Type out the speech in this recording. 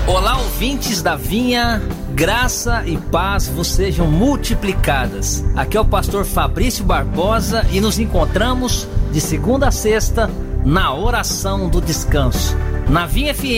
Olá, ouvintes da Vinha, graça e paz vos sejam multiplicadas. Aqui é o pastor Fabrício Barbosa e nos encontramos de segunda a sexta na oração do descanso, na Vinha FM